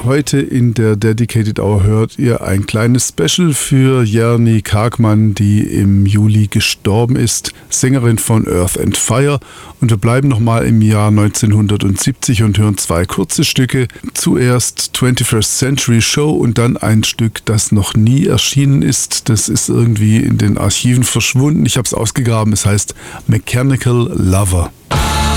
Heute in der Dedicated Hour hört ihr ein kleines Special für Jerni Kargmann, die im Juli gestorben ist, Sängerin von Earth and Fire. Und wir bleiben nochmal im Jahr 1970 und hören zwei kurze Stücke. Zuerst 21st Century Show und dann ein Stück, das noch nie erschienen ist. Das ist irgendwie in den Archiven verschwunden. Ich habe es ausgegraben. Es heißt Mechanical Lover.